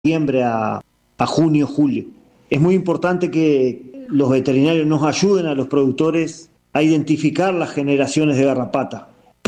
septiembre a junio, julio. Es muy importante que los veterinarios nos ayuden a los productores a identificar las generaciones de garrapata,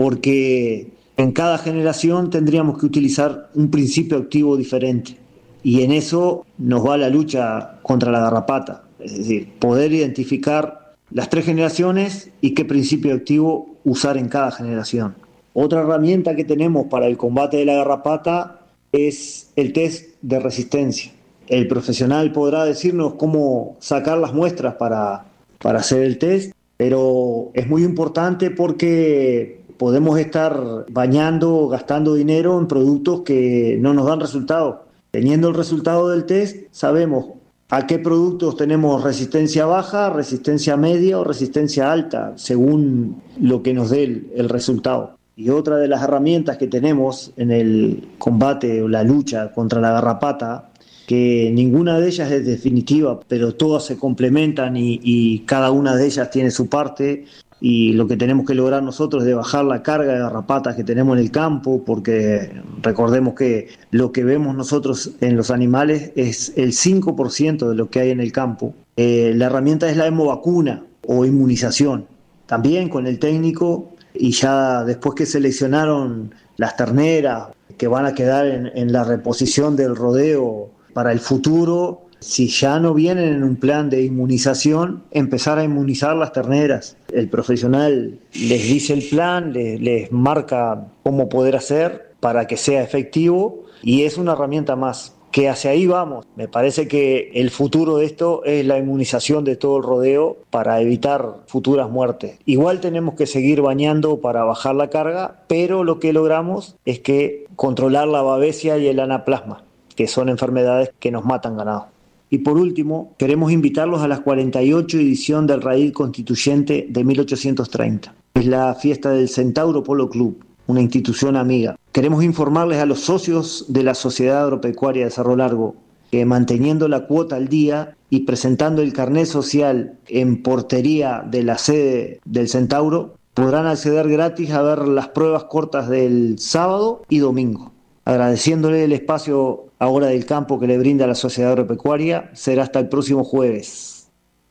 porque en cada generación tendríamos que utilizar un principio activo diferente, y en eso nos va la lucha contra la garrapata, es decir, poder identificar las 3 generaciones y qué principio activo usar en cada generación. Otra herramienta que tenemos para el combate de la garrapata es el test de resistencia. El profesional podrá decirnos cómo sacar las muestras para hacer el test, pero es muy importante porque podemos estar bañando, gastando dinero en productos que no nos dan resultado. Teniendo el resultado del test, sabemos a qué productos tenemos resistencia baja, resistencia media o resistencia alta, según lo que nos dé el resultado. Y otra de las herramientas que tenemos en el combate o la lucha contra la garrapata, que ninguna de ellas es definitiva, pero todas se complementan y cada una de ellas tiene su parte, y lo que tenemos que lograr nosotros es de bajar la carga de garrapatas que tenemos en el campo, porque recordemos que lo que vemos nosotros en los animales es el 5% de lo que hay en el campo. La herramienta es la hemovacuna o inmunización, también con el técnico, y ya después que seleccionaron las terneras que van a quedar en la reposición del rodeo para el futuro, si ya no vienen en un plan de inmunización, empezar a inmunizar las terneras. El profesional les dice el plan, les marca cómo poder hacer para que sea efectivo, y es una herramienta más, que hacia ahí vamos. Me parece que el futuro de esto es la inmunización de todo el rodeo para evitar futuras muertes. Igual tenemos que seguir bañando para bajar la carga, pero lo que logramos es que controlar la babesia y el anaplasma, que son enfermedades que nos matan ganado. Y por último, queremos invitarlos a la 48 edición del Raíz Constituyente de 1830. Es la fiesta del Centauro Polo Club, una institución amiga. Queremos informarles a los socios de la Sociedad Agropecuaria de Cerro Largo que, manteniendo la cuota al día y presentando el carnet social en portería de la sede del Centauro, podrán acceder gratis a ver las pruebas cortas del sábado y domingo. Agradeciéndole el espacio a Hora del Campo que le brinda la Sociedad Agropecuaria, será hasta el próximo jueves.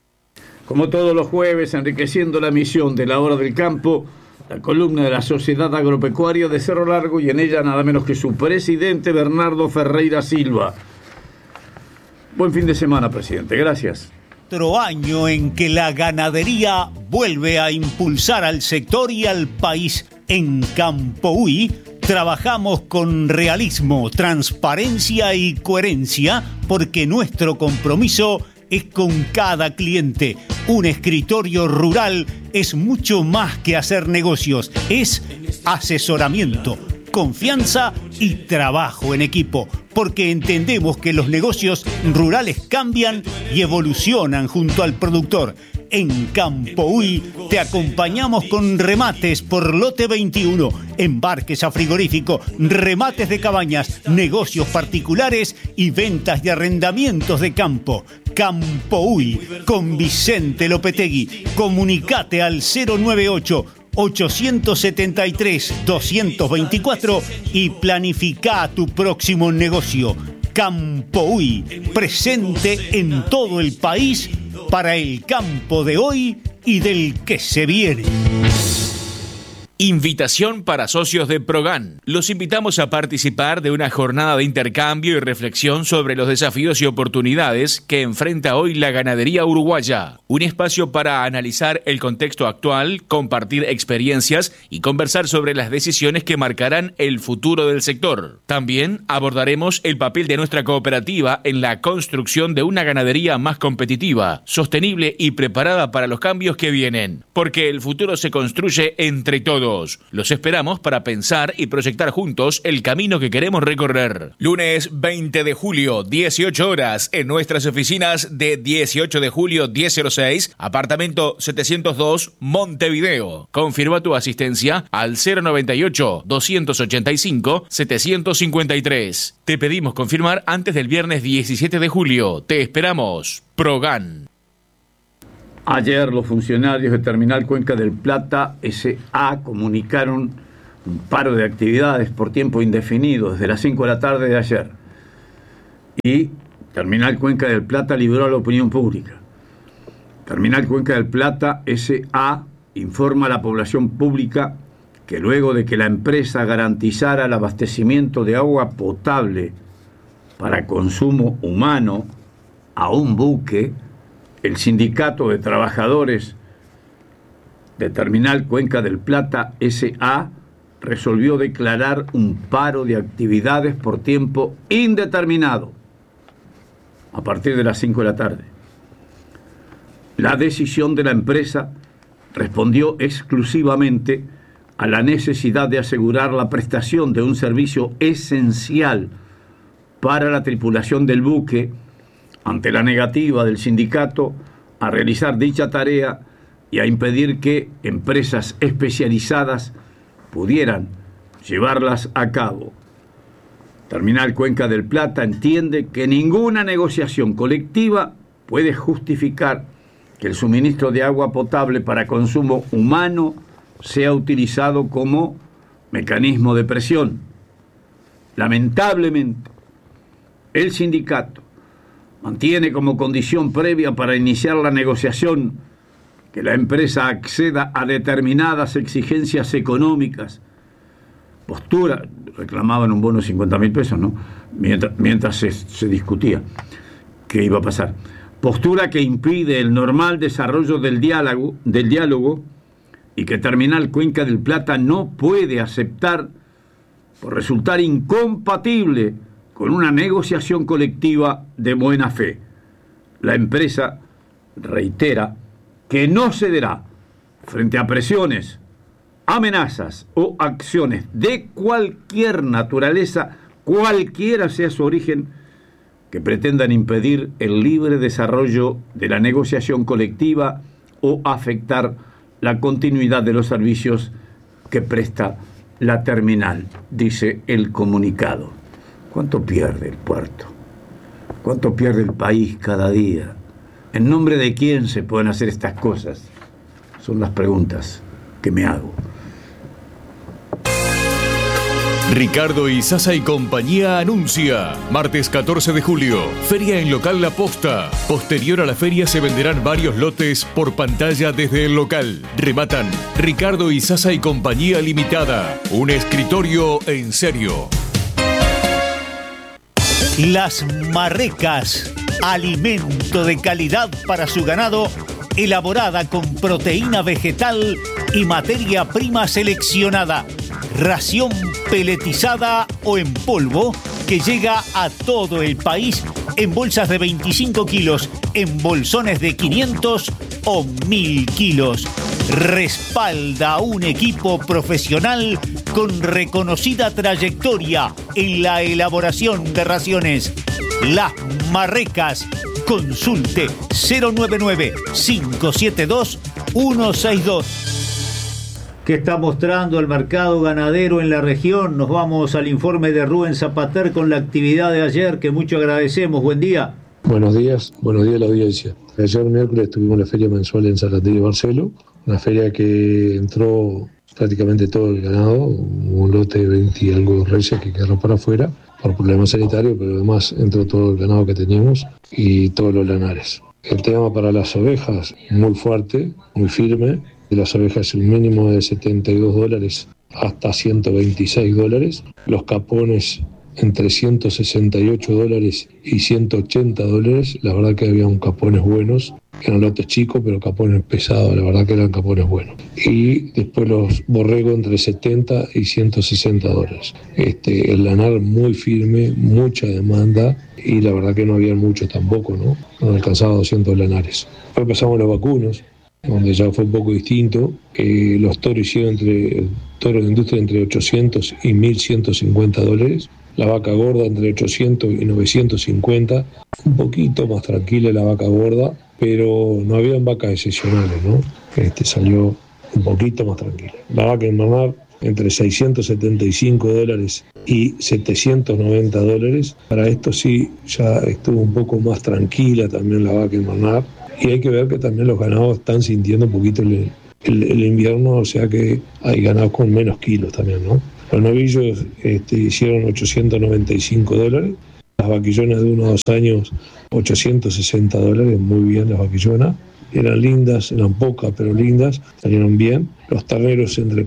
Como todos los jueves, enriqueciendo la misión de la Hora del Campo, la columna de la Sociedad Agropecuaria de Cerro Largo, y en ella nada menos que su presidente, Bernardo Ferreira Silva. Buen fin de semana, presidente. Gracias. Otro año en que la ganadería vuelve a impulsar al sector y al país. En Campoui trabajamos con realismo, transparencia y coherencia, porque nuestro compromiso es con cada cliente. Un escritorio rural es mucho más que hacer negocios, es asesoramiento, confianza y trabajo en equipo, porque entendemos que los negocios rurales cambian y evolucionan junto al productor. En Campoui te acompañamos con remates por lote 21, embarques a frigorífico, remates de cabañas, negocios particulares y ventas de arrendamientos de campo. Campoui con Vicente Lopetegui. Comunicate al 098-873-224 y planifica tu próximo negocio. Campoui, presente en todo el país para el campo de hoy y del que se viene. Invitación para socios de Progan. Los invitamos a participar de una jornada de intercambio y reflexión sobre los desafíos y oportunidades que enfrenta hoy la ganadería uruguaya. Un espacio para analizar el contexto actual, compartir experiencias y conversar sobre las decisiones que marcarán el futuro del sector. También abordaremos el papel de nuestra cooperativa en la construcción de una ganadería más competitiva, sostenible y preparada para los cambios que vienen. Porque el futuro se construye entre todos. Los esperamos para pensar y proyectar juntos el camino que queremos recorrer. Lunes 20 de julio, 18 horas, en nuestras oficinas de 18 de julio 1006, apartamento 702, Montevideo. Confirma tu asistencia al 098-285-753. Te pedimos confirmar antes del viernes 17 de julio. Te esperamos. Progan. Ayer los funcionarios de Terminal Cuenca del Plata, S.A., comunicaron un paro de actividades por tiempo indefinido desde las 5 de la tarde de ayer. y Terminal Cuenca del Plata libró a la opinión pública. Terminal Cuenca del Plata S.A. informa a la población pública que luego de que la empresa garantizara el abastecimiento de agua potable para consumo humano a un buque, el Sindicato de Trabajadores de Terminal Cuenca del Plata S.A. resolvió declarar un paro de actividades por tiempo indeterminado a partir de las 5 de la tarde. La decisión de la empresa respondió exclusivamente a la necesidad de asegurar la prestación de un servicio esencial para la tripulación del buque ante la negativa del sindicato a realizar dicha tarea y a impedir que empresas especializadas pudieran llevarlas a cabo. Terminal Cuenca del Plata entiende que ninguna negociación colectiva puede justificar que el suministro de agua potable para consumo humano sea utilizado como mecanismo de presión. Lamentablemente, el sindicato mantiene como condición previa para iniciar la negociación que la empresa acceda a determinadas exigencias económicas. Postura, reclamaban un bono de 50.000 pesos, ¿no? Mientras se discutía qué iba a pasar. Postura que impide el normal desarrollo del diálogo y que Terminal Cuenca del Plata no puede aceptar por resultar incompatible con una negociación colectiva de buena fe. La empresa reitera que no cederá frente a presiones, amenazas o acciones de cualquier naturaleza, cualquiera sea su origen, que pretendan impedir el libre desarrollo de la negociación colectiva o afectar la continuidad de los servicios que presta la terminal, dice el comunicado. ¿Cuánto pierde el puerto? ¿Cuánto pierde el país cada día? ¿En nombre de quién se pueden hacer estas cosas? Son las preguntas que me hago. Ricardo Izaza y compañía anuncia, martes 14 de julio, feria en local La Posta. Posterior a la feria se venderán varios lotes por pantalla desde el local. Rematan Ricardo Izaza y compañía limitada, un escritorio en serio. Las Marrecas, alimento de calidad para su ganado, elaborada con proteína vegetal y materia prima seleccionada. Ración peletizada o en polvo que llega a todo el país en bolsas de 25 kilos, en bolsones de 500 o 1000 kilos. Respalda a un equipo profesional con reconocida trayectoria en la elaboración de raciones. Las Marrecas. Consulte 099-572-162. ¿Qué está mostrando el mercado ganadero en la región? Nos vamos al informe de Rubén Zapater con la actividad de ayer, que mucho agradecemos. Buen día. Buenos días a la audiencia. Ayer miércoles tuvimos la feria mensual en Zaratí y Barcelo, una feria que entró prácticamente todo el ganado, un lote de 20 y algo de reyes que quedaron para afuera por problemas sanitarios, pero además entró todo el ganado que teníamos y todos los lanares. El tema para las ovejas, muy fuerte, muy firme. De las ovejas un mínimo de $72 hasta $126. Los capones entre $168 y $180. La verdad que había capones buenos. Eran lotes chicos, pero capones pesados. La verdad que eran capones buenos. Y después los borregos entre $70 y $160. El lanar muy firme, mucha demanda. Y la verdad que no había mucho tampoco, ¿no? No alcanzaba 200 lanares. Después pasamos los vacunos, donde ya fue un poco distinto. Los toros hicieron toros de industria entre $800 y $1.150. La vaca gorda entre 800 y 950. Un poquito más tranquila la vaca gorda, pero no habían vacas excepcionales, ¿no? Salió un poquito más tranquila. La vaca en manar entre $675 y $790. Para esto sí, ya estuvo un poco más tranquila también la vaca en manar. Y hay que ver que también los ganados están sintiendo un poquito el invierno, o sea que hay ganados con menos kilos también, ¿no? Los novillos hicieron $895, Las vaquillonas de 1 a 2 años, $860, muy bien las vaquillonas. Eran lindas, eran pocas, pero lindas, salieron bien. Los terneros entre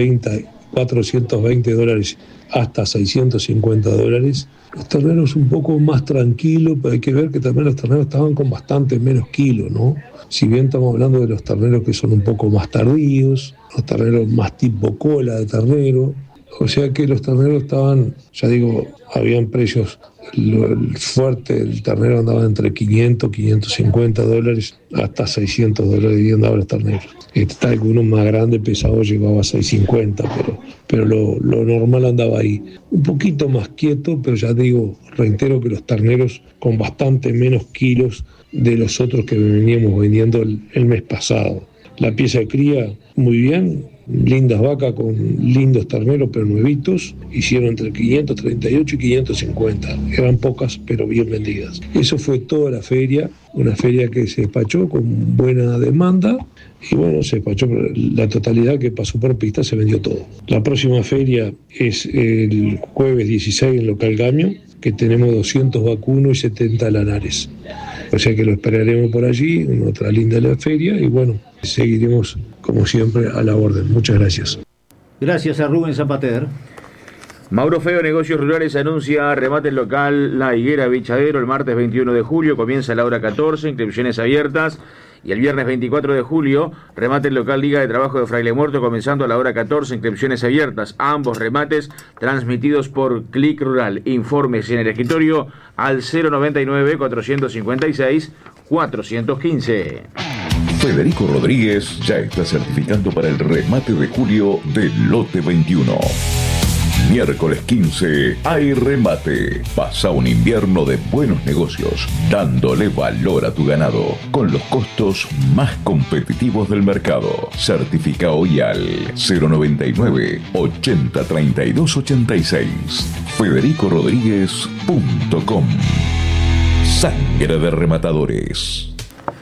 $420 hasta $650. Los terneros un poco más tranquilos, pero hay que ver que también los terneros estaban con bastante menos kilos, ¿no? Si bien estamos hablando de los terneros que son un poco más tardíos, los terneros más tipo cola de ternero, o sea que los terneros estaban, ya digo, habían precios, el fuerte del ternero andaba entre $500, $550 hasta $600 y andaban los terneros. Alguno más grande, pesado, llegaba a $650, pero lo normal andaba ahí. Un poquito más quieto, pero ya digo, reitero que los terneros con bastante menos kilos de los otros que veníamos vendiendo el mes pasado. La pieza de cría, muy bien, lindas vacas con lindos terneros, pero nuevitos, hicieron entre 538 y 550. Eran pocas, pero bien vendidas. Eso fue toda la feria, una feria que se despachó con buena demanda, y bueno, se despachó la totalidad que pasó por pista, se vendió todo. La próxima feria es el jueves 16 en Local Gamio, que tenemos 200 vacunos y 70 lanares. O sea que lo esperaremos por allí, en otra linda la feria, y bueno, seguiremos como siempre a la orden. Muchas gracias. Gracias a Rubén Zapater. Mauro Feo, Negocios Rurales, anuncia remate local La Higuera Bichadero el martes 21 de julio, comienza a la hora 14, inscripciones abiertas. Y el viernes 24 de julio, remate local Liga de Trabajo de Fraile Muerto, comenzando a la hora 14, inscripciones abiertas. Ambos remates transmitidos por Clic Rural. Informes en el escritorio al 099-456-415. Federico Rodríguez ya está certificando para el remate de julio del lote 21. Miércoles 15 hay remate. Pasa un invierno de buenos negocios, dándole valor a tu ganado con los costos más competitivos del mercado. Certifica hoy al 099 80 32 86. FedericoRodríguez.com. Sangre de rematadores.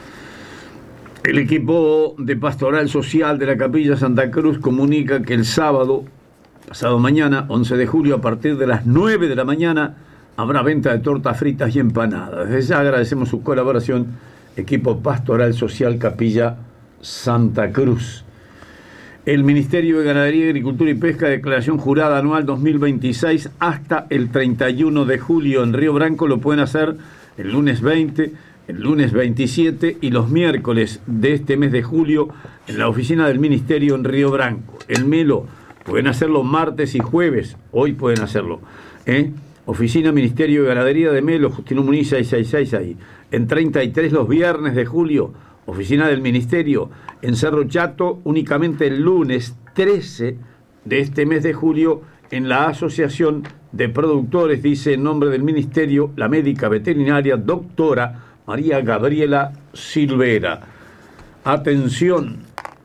El equipo de Pastoral Social de la Capilla Santa Cruz comunica que el sábado, pasado mañana, 11 de julio, a partir de las 9 de la mañana, habrá venta de tortas fritas y empanadas. Desde ya agradecemos su colaboración, equipo Pastoral Social Capilla Santa Cruz. El Ministerio de Ganadería, Agricultura y Pesca, declaración jurada anual 2026 hasta el 31 de julio en Río Branco. Lo pueden hacer el lunes 20, el lunes 27 y los miércoles de este mes de julio en la oficina del Ministerio en Río Branco. El Melo, pueden hacerlo martes y jueves, hoy pueden hacerlo. Oficina Ministerio de Ganadería de Melo, Justino Muniz 666 ahí. En 33 los viernes de julio, oficina del Ministerio. En Cerro Chato, únicamente el lunes 13 de este mes de julio, en la Asociación de Productores, dice en nombre del Ministerio, la médica veterinaria doctora María Gabriela Silvera. Atención,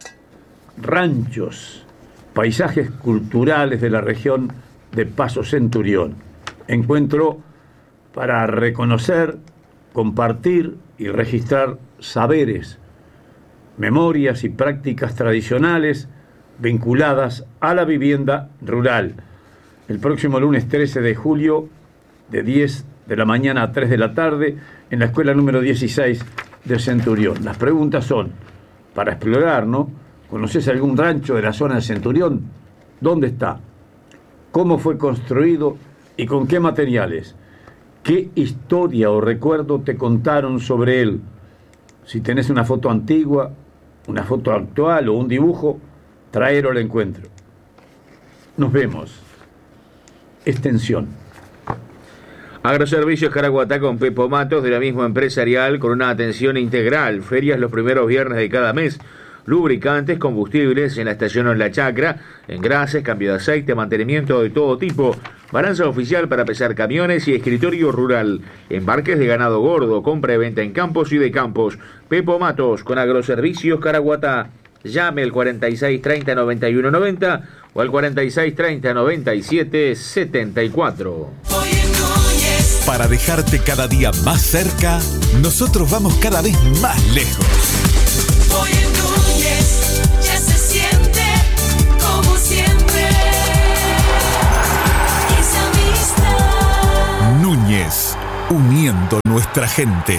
ranchos, paisajes culturales de la región de Paso Centurión. Encuentro para reconocer, compartir y registrar saberes, memorias y prácticas tradicionales vinculadas a la vivienda rural. El próximo lunes 13 de julio, de 10 de la mañana a 3 de la tarde, en la escuela número 16 de Centurión. Las preguntas son, para explorar, ¿no? ¿Conoces algún rancho de la zona de Centurión? ¿Dónde está? ¿Cómo fue construido y con qué materiales? ¿Qué historia o recuerdo te contaron sobre él? Si tenés una foto antigua, una foto actual o un dibujo, traerlo al encuentro. Nos vemos. Extensión. Agroservicios Caraguatá con Pepo Matos, de la misma empresarial, con una atención integral. Ferias los primeros viernes de cada mes. Lubricantes, combustibles en la estación o en la chacra, engrases, cambio de aceite, mantenimiento de todo tipo, balanza oficial para pesar camiones y escritorio rural, embarques de ganado gordo, compra y venta en campos y de campos. Pepo Matos con Agroservicios Caraguatá. Llame al 4630-9190 o al 4630-9774. Para dejarte cada día más cerca, nosotros vamos cada vez más lejos. Ya se siente como siempre. Esa amistad. Núñez Núñez, uniendo nuestra gente.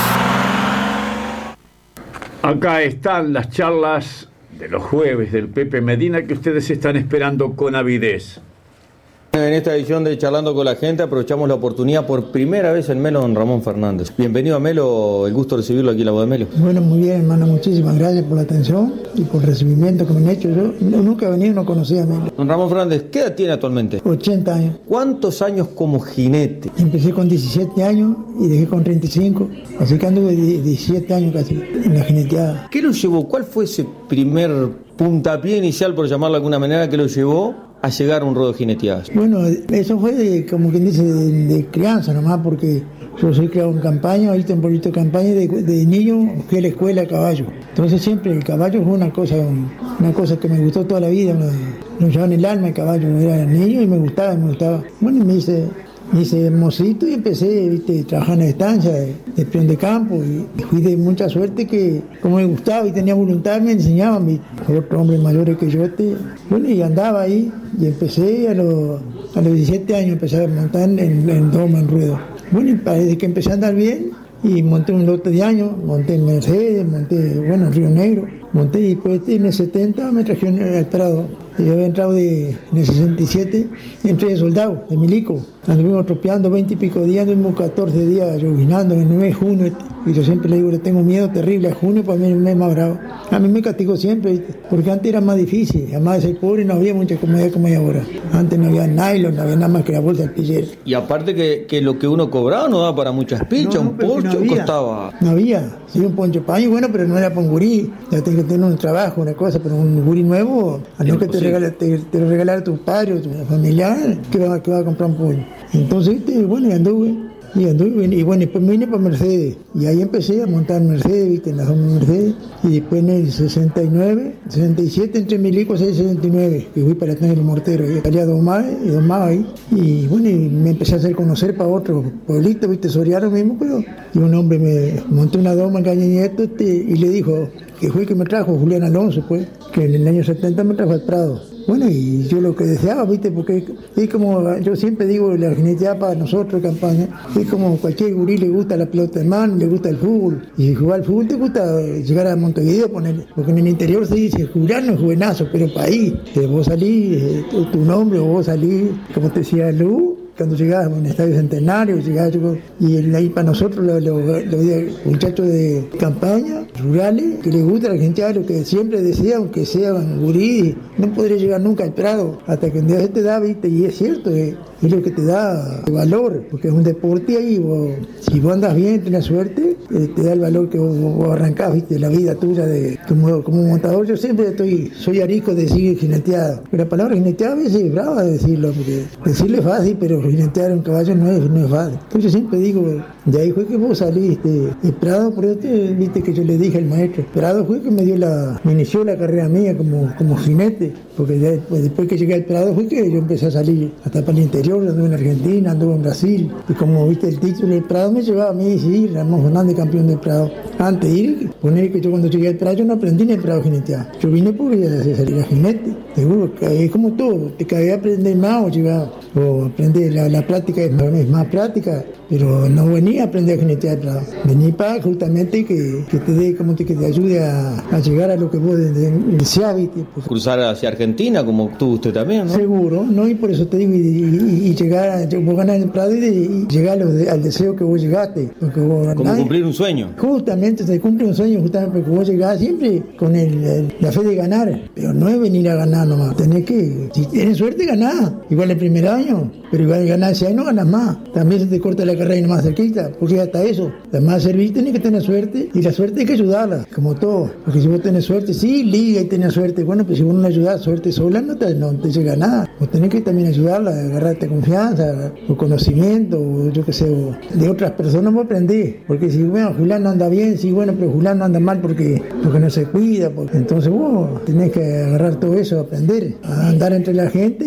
Acá están las charlas de los jueves del Pepe Medina que ustedes están esperando con avidez. En esta edición de Charlando con la Gente aprovechamos la oportunidad por primera vez en Melo, don Ramón Fernández. Bienvenido a Melo, el gusto de recibirlo aquí en la voz de Melo. Bueno, muy bien, hermano, muchísimas gracias por la atención y por el recibimiento que me han hecho. Yo nunca he venido, no conocía a Melo. Don Ramón Fernández, ¿qué edad tiene actualmente? 80 años. ¿Cuántos años como jinete? Empecé con 17 años y dejé con 35, así que anduve 17 años casi en la jineteada. ¿Qué lo llevó? ¿Cuál fue ese primer puntapié inicial, por llamarlo de alguna manera, que lo llevó a llegar a un ruedo de jineteadas? Bueno, eso fue como quien dice de crianza nomás, porque yo soy criado en campaña, ahí en pueblito de campaña, de niño fui a la escuela a caballo. Entonces siempre el caballo fue una cosa que me gustó toda la vida, me llevaba en el alma el caballo, era niño y me gustaba. Bueno, y me hice mocito y empecé, a trabajar en la estancia de peón de campo y fui de mucha suerte que como me gustaba y tenía voluntad me enseñaban otros hombres mayores que yo. Bueno, y andaba ahí y empecé a los 17 años empecé a montar en doma, en ruedo. Bueno, y parece que empecé a andar bien y monté un lote de años, monté en Mercedes, en Río Negro, monté y después en el 70 me trajeron al Prado. Yo había entrado en el 67, entré de soldado, de milico. Anduvimos tropeando 20 y pico días, anduvimos 14 días llovinando en el 9 de junio. Y yo siempre le digo, le tengo miedo terrible a junio, para mí es el mes más bravo. A mí me castigó siempre, porque antes era más difícil. Además de ser pobre no había mucha comodidad como hay ahora. Antes no había nylon, no había nada más que la bolsa del pillero. Y aparte que lo que uno cobraba no daba para muchas pilchas, un poncho costaba. No había, sí, un poncho paño, bueno, pero no era para un gurí. Ya tengo que tener un trabajo, una cosa, pero un gurí nuevo, a no que te lo regalara tu padre o tu familiar, que va a comprar un pollo. Entonces, bueno, y anduve, y bueno, después me vine para Mercedes, y ahí empecé a montar Mercedes, en la zona de Mercedes, y después en el 69, 67 entré en milico, 69, que fui para tener el mortero, y salía domado ahí, y bueno, y me empecé a hacer conocer para otro pueblito, Soriano mismo, pero, y un hombre me montó una doma en Caña Nieto, y le dijo, que fue el que me trajo, Julián Alonso, pues, que en el año 70 me trajo al Prado. Bueno, y yo lo que deseaba, porque es como, yo siempre digo, la jineteada para nosotros, campaña, es como cualquier gurí le gusta la pelota de mano, le gusta el fútbol, y si jugar al fútbol te gusta llegar a Montevideo, porque en el interior se dice, jugar no es buenazo, pero para ahí, vos salís, tu nombre, o vos salís, como te decía Lu, cuando llegabas a un estadio centenario, y ahí para nosotros, los muchachos de campaña, rurales, que les gusta la gente, lo que siempre decía, aunque sean gurí, no podré llegar nunca al Prado, hasta que un día te da, ¿viste? Y es cierto, es lo que te da valor, porque es un deporte ahí, si vos andas bien, tenés suerte, te da el valor que vos arrancás, ¿viste? La vida tuya como montador. Yo siempre soy arisco de decir jineteada, pero la palabra jineteada a veces es brava de decirlo, porque decirle es fácil, pero jinetear un caballo no es fácil. Entonces yo siempre digo, de ahí fue que vos saliste, y Prado, por eso viste que yo le dije al maestro, Prado fue que me inició la carrera mía como jinete, porque después que llegué al Prado fue que yo empecé a salir hasta para el interior, anduve en Argentina, anduve en Brasil, y como viste el título del Prado me llevaba a mí, sí, Ramón Fernández, campeón del Prado. Antes de ir, poner que yo cuando llegué al Prado yo no aprendí en el Prado jinetear, yo vine porque ya se salía jinete, seguro, es como todo, te cae a aprender más o aprender, la práctica es más práctica, pero no venía a aprender a jinetear, vení para justamente que te dé, que te ayude a llegar a lo que vos deseás, ¿viste? Cruzar hacia Argentina, como tuvo usted también, ¿no? Seguro, ¿no? Y por eso te digo, y llegar, vos ganás en el Prado y llegar al deseo que vos llegaste. Como cumplir un sueño. Justamente, se cumple un sueño, justamente porque vos llegás siempre con la fe de ganar, pero no es venir a ganar nomás, si tienes suerte ganás, igual el primer año, pero igual ganar ese año no ganas más, también se te corta la carrera y no más cerquita, porque hasta eso, además de servir tenés que tener suerte, y la suerte hay que ayudarla, como todo, porque si vos tenés suerte, sí, liga y tenés suerte, bueno, pero si vos no la ayudás, suerte sola no te llega a nada, vos tenés que también ayudarla, agarrarte confianza, o conocimiento, o yo qué sé, de otras personas vos aprendés, porque si bueno, Julián no anda bien, decís, bueno, pero Julano anda mal porque no se cuida. Entonces vos tenés que agarrar todo eso, aprender a andar entre la gente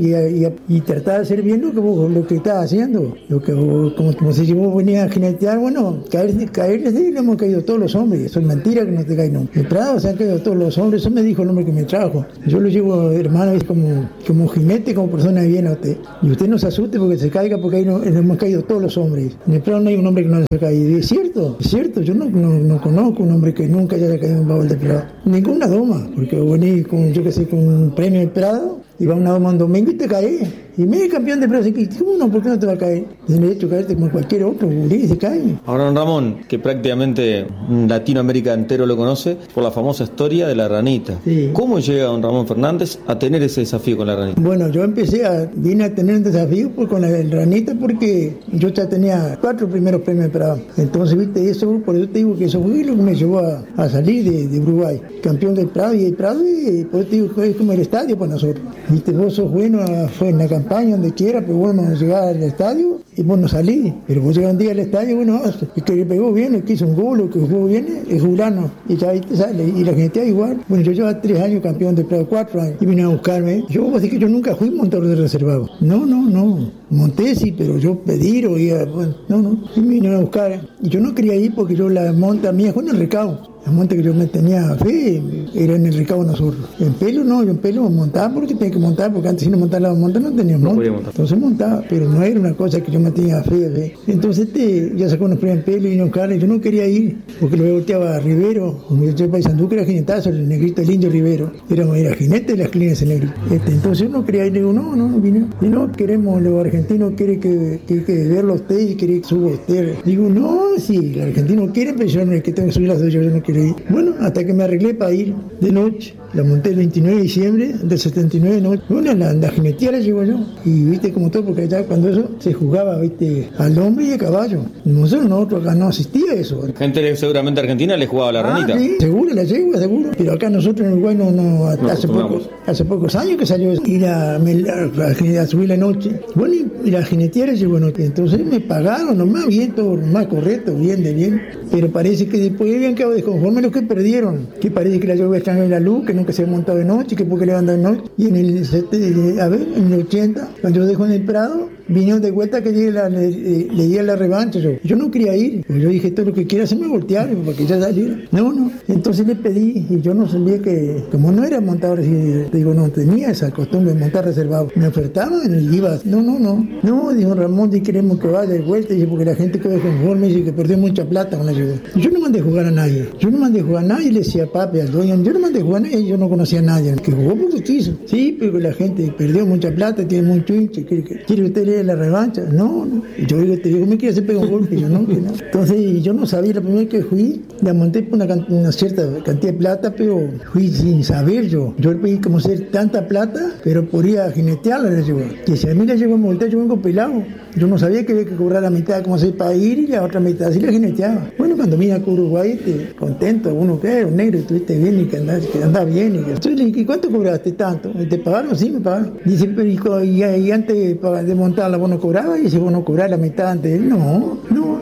y tratar de hacer bien lo que estás haciendo. Lo que vos, como si vos venías a jinetear, bueno, caerles de hemos caído todos los hombres. Eso es mentira que no te caen. En Prado se han caído todos los hombres. Eso me dijo el hombre que me trajo. Yo lo llevo, hermano, es como jinete, como persona de bien a usted. Y usted no se asuste porque se caiga, porque ahí no hemos caído todos los hombres. En el Prado no hay un hombre que no se haya caído. Y es cierto. Yo no conozco un hombre que nunca haya caído en un baúl de Prado. Ninguna doma, porque venís con un premio de Prado y va una doma un domingo y te caes. Y medio campeón de Prado, ¿cómo no? ¿Por qué no te va a caer? Tienes derecho a caerte como cualquier otro, gurí, se cae. Ahora, don Ramón, que prácticamente Latinoamérica entero lo conoce por la famosa historia de la ranita. Sí. ¿Cómo llega don Ramón Fernández a tener ese desafío con la ranita? Bueno, yo vine a tener un desafío con la ranita porque yo ya tenía 4 primeros premios de Prado. Entonces, viste, eso, por eso te digo que eso fue lo que me llevó a salir de Uruguay. Campeón del Prado, y el Prado, por eso te digo que es como el estadio para nosotros. Viste, vos sos bueno, fue en la campaña, donde quiera, pero vos no llegás al estadio y vos no salís. Pero vos llegás un día al estadio, bueno, el que le pegó bien, el que hizo un gol, el que jugó bien, es Julano. Y ya ahí te sale. Y la gente igual. Bueno, yo llevaba 3 años campeón del Prado, 4 años. Y vine a buscarme. Yo voy a decir que yo nunca fui montador de reservado. No. Monté sí, pero yo pedí o iba, bueno, no. Y me vinieron a buscar. Y yo no quería ir porque yo la monta mía fue en el recado. La monta que yo me tenía fe era en el recado nosotros. En pelo no, yo en pelo montaba porque tenía que montar, porque antes si no montaba la monta no tenía monta. Entonces montaba, pero no era una cosa que yo me tenía fe. Entonces ya sacó unos premios en pelo y no carne. Yo no quería ir porque lo volteaba a Rivero, yo de Paysandú, que era jinetazo, el negrito, el indio Rivero. Era jinete de las clínicas el negrito. Entonces yo no quería ir, le digo, no vine. Y no queremos, los argentinos quieren que verlo a usted y quiere que suba usted. Digo, no, sí, los argentinos quieren, pero yo no es que tengo que subir las 2, yo no quiero ir. Bueno, hasta que me arreglé para ir de noche. La monté el 29 de diciembre del 79 de noche. Bueno, la jineteada la llevo yo. Y viste como todo, porque allá cuando eso se jugaba, viste, al hombre y a caballo. Nosotros acá no asistía eso. Gente seguramente argentina le jugaba a la ranita. Sí, seguro, la llevo, seguro. Pero acá nosotros en Uruguay hace pocos años que salió ir a subir la noche. Bueno, y la jineteada la llevo noche. Entonces me pagaron nomás bien, todo más correcto, bien. Pero parece que después habían quedado desconformes los que perdieron. Que parece que la llevo extraño en la luz, que nunca se había montado de noche, que porque le van de noche. Y en el 80, cuando yo dejo en el Prado, vinieron de vuelta que le di a la revancha. Yo no quería ir, porque yo dije, todo lo que quiera hacerme voltear, para que ya saliera. No. Entonces le pedí, y yo no sabía que, como no era montador, digo, no tenía esa costumbre de montar reservado. Me ofertaban y iba. No, dijo Ramón, si queremos que vaya de vuelta, dice, porque la gente quedó conforme, dice que perdió mucha plata con la llegó. Yo no mandé a jugar a nadie. Le decía a papi, al dueño, yo no mandé a jugar a nadie, yo no conocía a nadie. El que jugó porque quiso. Sí, pero la gente perdió mucha plata, tiene mucho hinche, quiere usted leer la revancha. No. Y yo digo, me quiere hacer pegar un golpe, yo no. Entonces yo no sabía, la primera vez que fui, la monté por una cierta cantidad de plata, pero fui sin saber yo. Yo le pedí como ser tanta plata, pero podía jinetearla, la llevó. Que si a mí la llevo a voltear, yo vengo pelado. Yo no sabía que había que cobrar la mitad como hacer para ir y la otra mitad así la jineteaba. Bueno, cuando vine a Uruguay, contento, uno que era un negro, estuviste bien y que andaba bien. Entonces le dije, ¿cuánto cobraste? Tanto. ¿Te pagaron? Sí, me pagaron. Dice, pero y antes de montarla vos no cobrabas, y dice, vos no cobrás la mitad antes. No.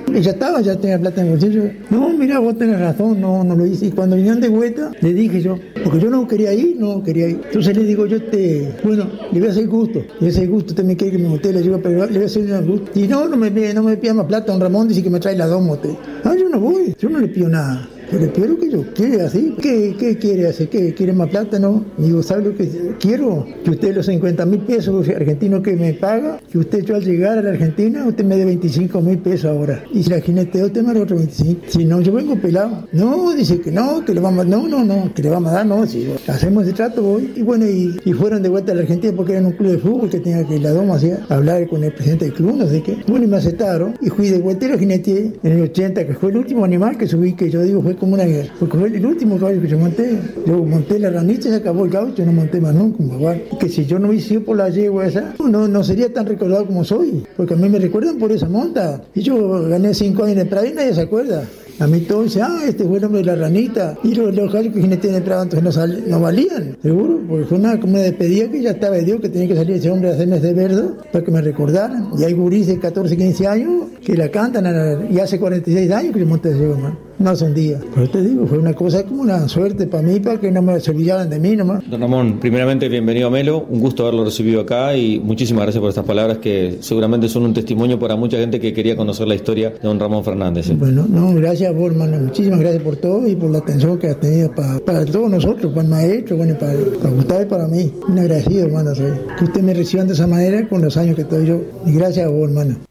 Ya tenía plata en el bolsillo. No, mira, vos tenés razón, no lo hice. Y cuando vinieron de vuelta, le dije yo, porque yo no quería ir. Entonces le digo yo, le voy a hacer gusto. Usted me quiere que me moté, le digo, pero le voy a hacer gusto. Y no me pida más plata, don Ramón dice que me trae las 2 motes. Yo no voy, yo no le pido nada. Pero le pido lo que yo quiero, así. ¿Qué quiere hacer? ¿Qué quiere más plata? No. Digo, ¿sabe lo que quiero? Que usted los 50.000 pesos argentinos que me paga, que yo al llegar a la Argentina, usted me dé 25.000 pesos ahora. Y si la jineteo, usted me da otro 25. Si no, yo vengo pelado. No, dice que no, que le vamos a dar. No, que le vamos a dar, no. Si hacemos ese trato, voy. Y bueno, y fueron de vuelta a la Argentina porque era en un club de fútbol que tenía que la doma hacía hablar con el presidente del club, no sé qué. Bueno, y me aceptaron. Y fui de vuelta y la jineteé en el 80, que fue el último animal que subí, que yo digo, fue como una guerra, porque fue el último caballo que yo monté la ranita y se acabó el caballo, yo no monté más nunca un caballo, que si yo no hubiese ido por la yegua esa, no sería tan recordado como soy, porque a mí me recuerdan por esa monta, y yo gané 5 años de Prado y nadie se acuerda. A mí todos dicen, este fue el hombre de la ranita. Y los gallos que jinetean de Prado entonces no valían, seguro, porque fue como una despedida que ya estaba de Dios, que tenía que salir ese hombre a hacerme de verdo para que me recordaran. Y hay gurís de 14, 15 años que la cantan, y hace 46 años que le monté ese hermano. No son días. Pero te digo, fue una cosa como una suerte para mí, para que no me se olvidaran de mí nomás. Don Ramón, primeramente bienvenido a Melo, un gusto haberlo recibido acá y muchísimas gracias por estas palabras que seguramente son un testimonio para mucha gente que quería conocer la historia de don Ramón Fernández. Bueno, gracias a vos, hermano, muchísimas gracias por todo y por la atención que has tenido para todos nosotros, para el maestro, bueno, para Gustavo y para mí. Un agradecido, hermano, soy. Que usted me reciban de esa manera con los años que estoy yo. Y gracias a vos, hermano.